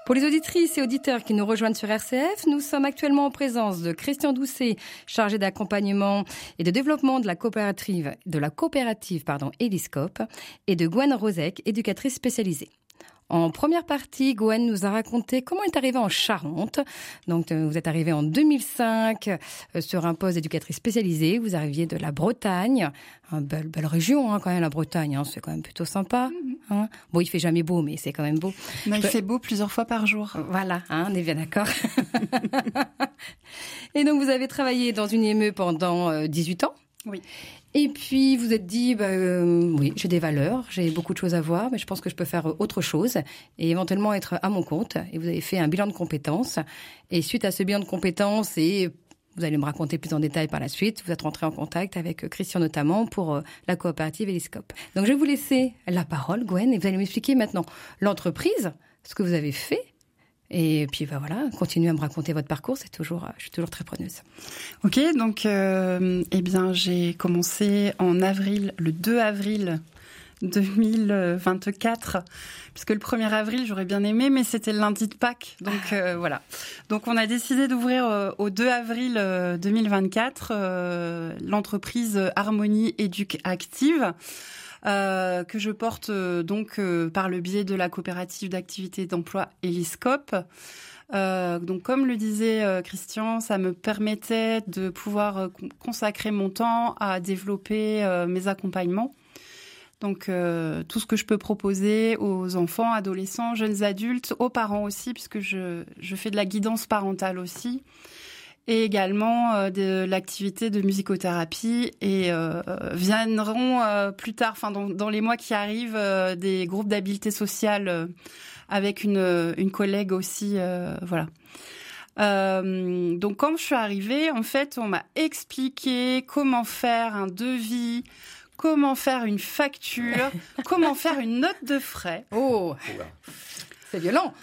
Pour les auditrices et auditeurs qui nous rejoignent sur RCF, nous sommes actuellement en présence de Christian Doucet, chargé d'accompagnement et de développement de la coopérative Eliscope, et de Gwen Rozek, éducatrice spécialisée. En première partie, Gwen nous a raconté comment est arrivée en Charente. Donc, vous êtes arrivée en 2005 sur un poste d'éducatrice spécialisée. Vous arriviez de la Bretagne, une belle région quand même, la Bretagne. C'est quand même plutôt sympa. Bon, il fait jamais beau, mais c'est quand même beau. Mais il fait beau plusieurs fois par jour. Voilà, on est bien d'accord. Et donc, vous avez travaillé dans une IME pendant 18 ans. Oui. Et puis, vous êtes dit, oui, j'ai des valeurs, j'ai beaucoup de choses à voir, mais je pense que je peux faire autre chose et éventuellement être à mon compte. Et vous avez fait un bilan de compétences. Et suite à ce bilan de compétences, et vous allez me raconter plus en détail par la suite, vous êtes rentré en contact avec Christian notamment pour la coopérative Eliscope. Donc, je vais vous laisser la parole, Gwen, et vous allez m'expliquer maintenant l'entreprise, ce que vous avez fait. Et puis voilà, continuez à me raconter votre parcours, je suis toujours très preneuse. Ok, donc j'ai commencé en avril, le 2 avril 2024, puisque le 1er avril j'aurais bien aimé, mais c'était le lundi de Pâques, donc voilà. Donc on a décidé d'ouvrir au 2 avril 2024 l'entreprise Harmonie Éduc Active. Que je porte par le biais de la coopérative d'activité d'emploi Eliscope. Donc comme le disait Christian, ça me permettait de pouvoir consacrer mon temps à développer mes accompagnements. Donc tout ce que je peux proposer aux enfants, adolescents, jeunes adultes, aux parents aussi, puisque je fais de la guidance parentale aussi. Et également de l'activité de musicothérapie et viendront plus tard, dans les mois qui arrivent, des groupes d'habileté sociale avec une collègue aussi, voilà. Donc quand je suis arrivée, en fait, on m'a expliqué comment faire un devis, comment faire une facture, comment faire une note de frais. Oh. C'est violent.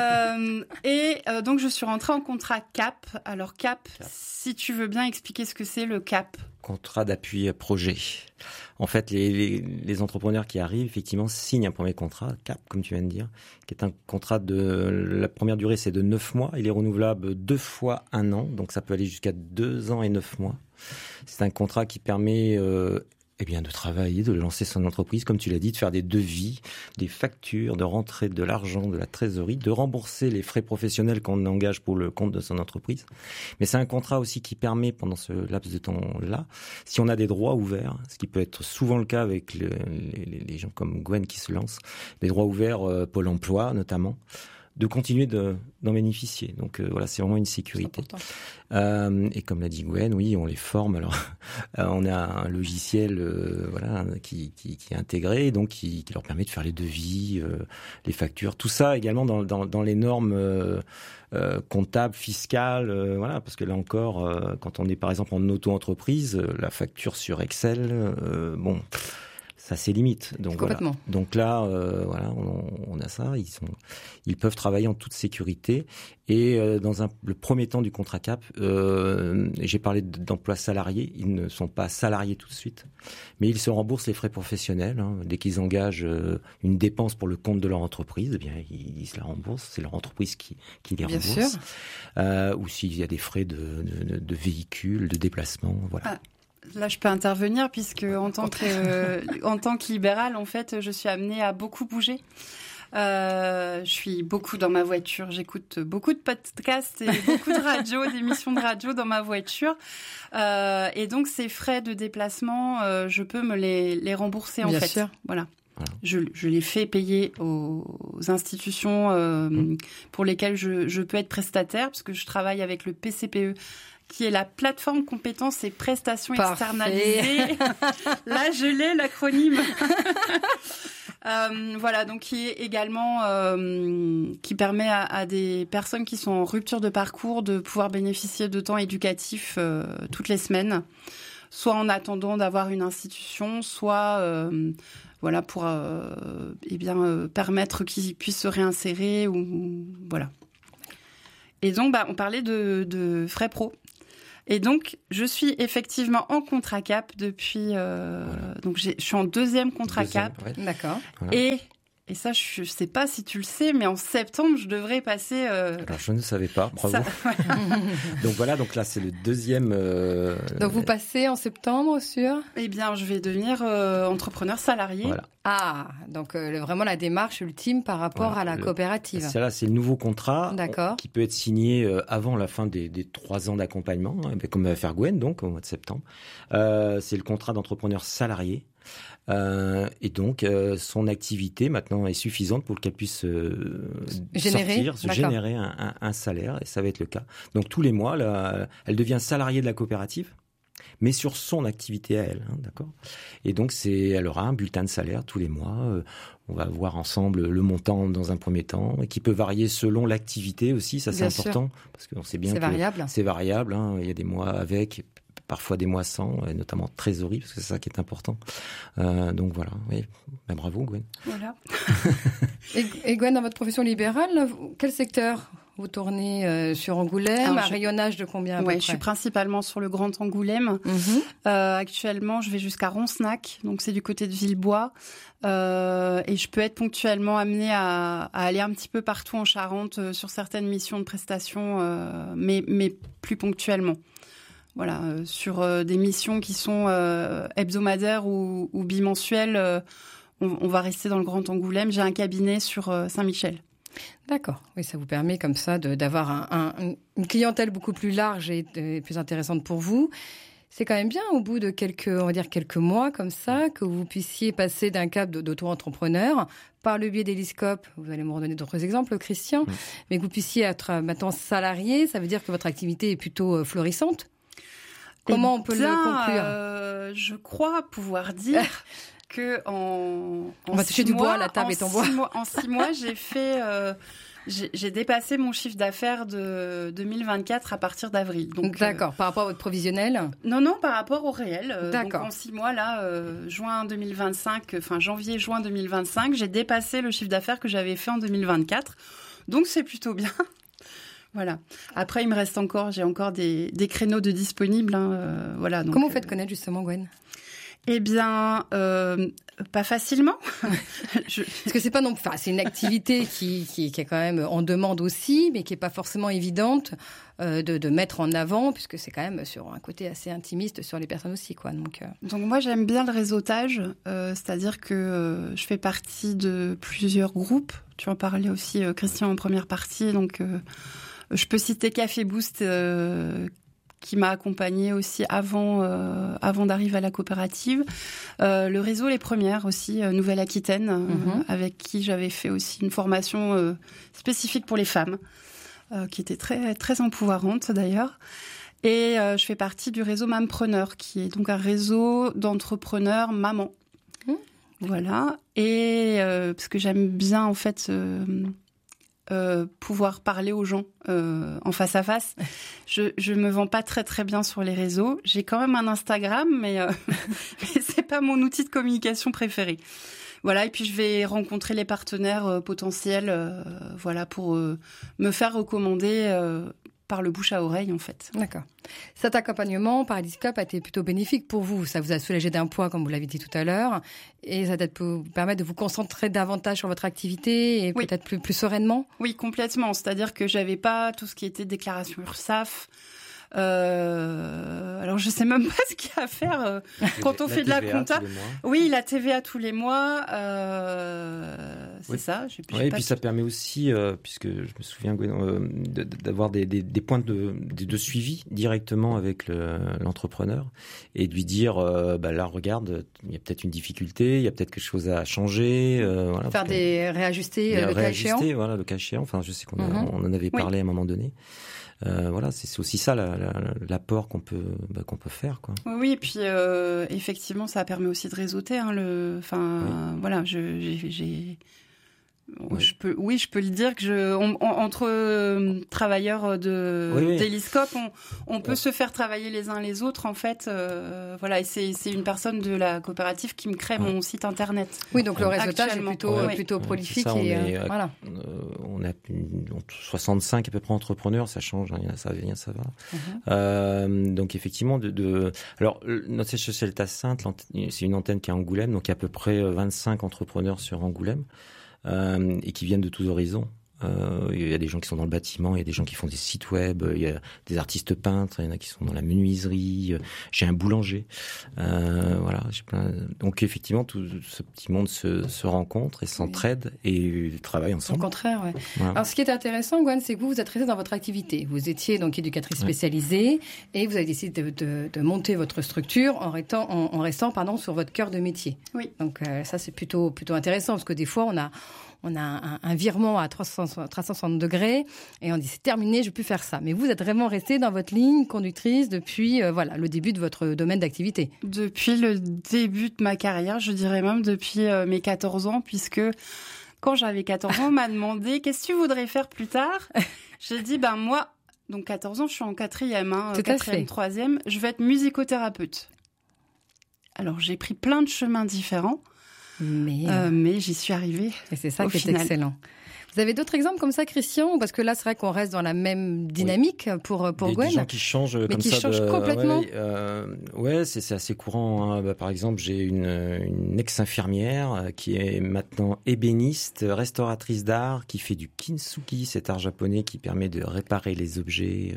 Donc, je suis rentrée en contrat CAP. Alors, CAP, si tu veux bien expliquer ce que c'est le CAP. Contrat d'appui à projet. En fait, les entrepreneurs qui arrivent, effectivement, signent un premier contrat, CAP, comme tu viens de dire, qui est un contrat la première durée, c'est de 9 mois. Il est renouvelable 2 fois 1 an. Donc, ça peut aller jusqu'à 2 ans et 9 mois. C'est un contrat qui permet, de travailler, de lancer son entreprise, comme tu l'as dit, de faire des devis, des factures, de rentrer de l'argent, de la trésorerie, de rembourser les frais professionnels qu'on engage pour le compte de son entreprise. Mais c'est un contrat aussi qui permet, pendant ce laps de temps-là, si on a des droits ouverts, ce qui peut être souvent le cas avec les gens comme Gwen qui se lancent, des droits ouverts, Pôle emploi notamment, de continuer d'en bénéficier. Donc voilà, c'est vraiment une sécurité. Et comme l'a dit Gwen, oui, on les forme. Alors, on a un logiciel qui est intégré, donc qui leur permet de faire les devis, les factures, tout ça également dans les normes comptables, fiscales, voilà, parce que là encore, quand on est par exemple en auto-entreprise, la facture sur Excel, ça c'est limite. Donc complètement. Voilà. Donc là, on a ça. Ils peuvent travailler en toute sécurité. Et le premier temps du contrat CAP, j'ai parlé d'emploi salarié. Ils ne sont pas salariés tout de suite, mais ils se remboursent les frais professionnels dès qu'ils engagent une dépense pour le compte de leur entreprise. Eh bien, ils se la remboursent. C'est leur entreprise qui les rembourse. Bien sûr. Ou s'il y a des frais de véhicule, de déplacement, voilà. Ah. Là, je peux intervenir puisque en tant que libérale, en fait, je suis amenée à beaucoup bouger. Je suis beaucoup dans ma voiture. J'écoute beaucoup de podcasts et beaucoup de radio, d'émissions de radio dans ma voiture. Et donc, ces frais de déplacement, je peux me les rembourser en fait. Bien sûr. Voilà. Je les fais payer aux institutions pour lesquelles je peux être prestataire, parce que je travaille avec le PCPE, qui est la plateforme compétences et prestations externalisées. Là, je l'ai, l'acronyme. Voilà, donc qui est également qui permet à des personnes qui sont en rupture de parcours de pouvoir bénéficier de temps éducatif toutes les semaines, soit en attendant d'avoir une institution, soit pour permettre qu'ils puissent se réinsérer ou voilà. Et donc on parlait de frais pro. Et donc, je suis effectivement en contrat CAP depuis... Donc, je suis en deuxième contrat CAP. Ouais. D'accord. Et Et ça, je sais pas si tu le sais, mais en septembre, je devrais passer... Alors, je ne savais pas, bravo. Ça, Donc voilà, donc là, c'est le deuxième... Donc vous passez en septembre sur... Eh bien, je vais devenir entrepreneur salarié. Voilà. Ah, donc vraiment la démarche ultime par rapport à la coopérative. Celle-là, c'est le nouveau contrat qui peut être signé avant la fin des 3 ans d'accompagnement, comme va faire Gwen, donc au mois de septembre. C'est le contrat d'entrepreneur salarié. Et donc, son activité maintenant est suffisante pour qu'elle puisse générer un salaire, et ça va être le cas. Donc tous les mois, là, elle devient salariée de la coopérative, mais sur son activité à elle, d'accord. Et donc elle aura un bulletin de salaire tous les mois. On va voir ensemble le montant dans un premier temps, et qui peut varier selon l'activité aussi. Ça, c'est important, parce qu'on sait bien que c'est variable. Il y a des mois avec, parfois des mois sans, et notamment trésorerie, parce que c'est ça qui est important. Donc voilà, oui. Ben, bravo Gwen. Voilà. Et Gwen, dans votre profession libérale, quel secteur vous tournez sur Angoulême? Un rayonnage de combien à peu près? Je suis principalement sur le Grand Angoulême. Actuellement, je vais jusqu'à Roncenac, donc c'est du côté de Villebois. Et je peux être ponctuellement amenée à aller un petit peu partout en Charente sur certaines missions de prestation, mais plus ponctuellement. Voilà, sur des missions qui sont hebdomadaires ou bimensuelles, on va rester dans le Grand Angoulême. J'ai un cabinet sur Saint-Michel. D'accord. Oui, ça vous permet comme ça d'avoir une clientèle beaucoup plus large et plus intéressante pour vous. C'est quand même bien, au bout de quelques mois comme ça, que vous puissiez passer d'un cap d'auto-entrepreneur par le biais d'Eliscope. Vous allez me redonner d'autres exemples, Christian, mais que vous puissiez être maintenant salarié. Ça veut dire que votre activité est plutôt florissante. Comment on peut le conclure? Je crois pouvoir dire que on va toucher du bois, la table est en bois. En 6 mois, j'ai dépassé mon chiffre d'affaires de 2024 à partir d'avril. Donc, d'accord. Par rapport à votre provisionnel? Non, par rapport au réel. D'accord. Donc en 6 mois, là, janvier-juin 2025, j'ai dépassé le chiffre d'affaires que j'avais fait en 2024. Donc c'est plutôt bien. Voilà. Après, j'ai encore des créneaux de disponibles. Voilà. Donc, comment vous faites connaître justement, Gwen? Eh bien, pas facilement. Parce que c'est pas c'est une activité qui est quand même en demande aussi, mais qui est pas forcément évidente de mettre en avant, puisque c'est quand même sur un côté assez intimiste sur les personnes aussi, quoi. Donc moi, j'aime bien le réseautage, c'est-à-dire que je fais partie de plusieurs groupes. Tu en parlais aussi, Christian, en première partie. Donc, je peux citer Café Boost, qui m'a accompagnée aussi avant d'arriver à la coopérative. Le réseau Les Premières aussi, Nouvelle-Aquitaine, avec qui j'avais fait aussi une formation spécifique pour les femmes, qui était très, très empouvoirante d'ailleurs. Et je fais partie du réseau Mampreneur, qui est donc un réseau d'entrepreneurs mamans. Voilà. Et parce que j'aime bien en fait... pouvoir parler aux gens en face à face. Je me vends pas très très bien sur les réseaux. J'ai quand même un Instagram, mais c'est pas mon outil de communication préféré. Voilà, et puis je vais rencontrer les partenaires potentiels, voilà, pour me faire recommander par le bouche à oreille, en fait. D'accord. Cet accompagnement par Eliscope a été plutôt bénéfique pour vous. Ça vous a soulagé d'un poids, comme vous l'avez dit tout à l'heure, et ça peut vous permettre de vous concentrer davantage sur votre activité et peut-être plus sereinement. Oui, complètement. C'est-à-dire que j'avais pas tout ce qui était déclaration URSSAF. Alors je sais même pas ce qu'il y a à faire quand on fait de la compta. Oui, la TVA tous les mois, c'est ça. Et puis ça permet aussi, puisque je me souviens d'avoir des points de suivi directement avec l'entrepreneur et de lui dire, là regarde, il y a peut-être une difficulté, il y a peut-être quelque chose à changer. Voilà, faire réajuster le cas échéant. Voilà, le cas échéant. Enfin, je sais qu'on en avait parlé à un moment donné. Voilà, c'est aussi ça l'apport qu'on peut faire, quoi. Oui, et puis effectivement, ça permet aussi de réseauter. Voilà, je peux le dire que entre travailleurs d'Eliscope, on peut se faire travailler les uns les autres, en fait. Voilà, et c'est une personne de la coopérative qui me crée mon site internet. Oui, donc le réseautage est plutôt prolifique. Ça, voilà. On a 65 à peu près entrepreneurs, ça change, hein, ça vient, ça va. Donc effectivement, alors notre siège social est à Saintes, c'est une antenne qui est à Angoulême, donc il y a à peu près 25 entrepreneurs sur Angoulême. et qui viennent de tous horizons. Il y a des gens qui sont dans le bâtiment, il y a des gens qui font des sites web, il y a des artistes peintres, il y en a qui sont dans la menuiserie, j'ai un boulanger, voilà. Donc effectivement, tout ce petit monde se rencontre et s'entraide et travaille ensemble. Au contraire, ouais. Voilà. Alors ce qui est intéressant, Gwen, c'est que vous êtes restée dans votre activité. Vous étiez donc éducatrice spécialisée et vous avez décidé de monter votre structure en restant sur votre cœur de métier. Oui. Donc ça c'est plutôt intéressant parce que des fois on a un virement à 360 degrés et on dit c'est terminé, je ne veux plus faire ça. Mais vous êtes vraiment restée dans votre ligne conductrice depuis le début de votre domaine d'activité. Depuis le début de ma carrière, je dirais même depuis mes 14 ans, puisque quand j'avais 14 ans, on m'a demandé « Qu'est-ce que tu voudrais faire plus tard ?» J'ai dit « moi, donc 14 ans, je suis en 4e, 4e, 3e, je vais être musicothérapeute. » Alors j'ai pris plein de chemins différents. Mais j'y suis arrivée. Et c'est ça qui est excellent. Vous avez d'autres exemples comme ça, Christian? Parce que là, c'est vrai qu'on reste dans la même dynamique pour Gwen. Des gens qui changent mais comme qui ça. Changent complètement. Ouais, c'est assez courant. Hein. Par exemple, j'ai une ex-infirmière qui est maintenant ébéniste, restauratrice d'art, qui fait du kintsugi, cet art japonais qui permet de réparer les objets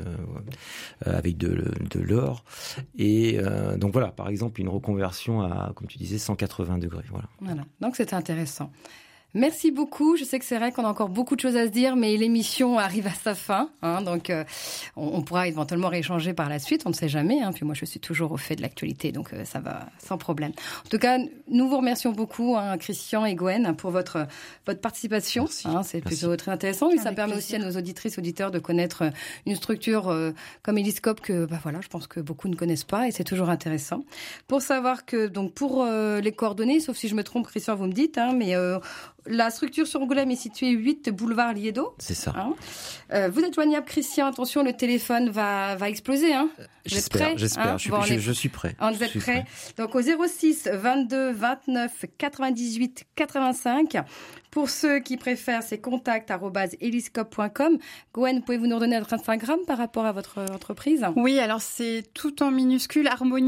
avec de l'or. Et donc voilà, par exemple, une reconversion à, comme tu disais, 180 degrés. Voilà. Donc c'est intéressant. Merci beaucoup. Je sais que c'est vrai qu'on a encore beaucoup de choses à se dire, mais l'émission arrive à sa fin. Donc, on pourra éventuellement rééchanger par la suite. On ne sait jamais. Puis moi, je suis toujours au fait de l'actualité, donc ça va sans problème. En tout cas, nous vous remercions beaucoup, Christian et Gwen, pour votre participation. C'est plutôt très intéressant. Et ça permet aussi à nos auditrices, auditeurs de connaître une structure comme Eliscope que, je pense que beaucoup ne connaissent pas, et c'est toujours intéressant. Pour savoir que, donc, pour les coordonnées, sauf si je me trompe, Christian, vous me dites, mais la structure sur Angoulême est située 8 boulevard Liédo. C'est ça. Vous êtes joignable, Christian. Attention, le téléphone va exploser. J'espère. Je suis prêt. Vous êtes prêt. Donc au 06 22 29 98 85. Pour ceux qui préfèrent, c'est contact@eliscope.com. Gwen, pouvez-vous nous redonner votre Instagram par rapport à votre entreprise? Oui, alors c'est tout en minuscule,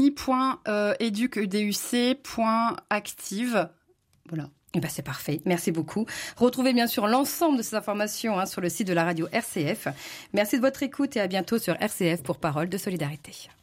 harmonie.educ.active. Voilà. C'est parfait. Merci beaucoup. Retrouvez bien sûr l'ensemble de ces informations sur le site de la radio RCF. Merci de votre écoute et à bientôt sur RCF pour Parole de Solidarité.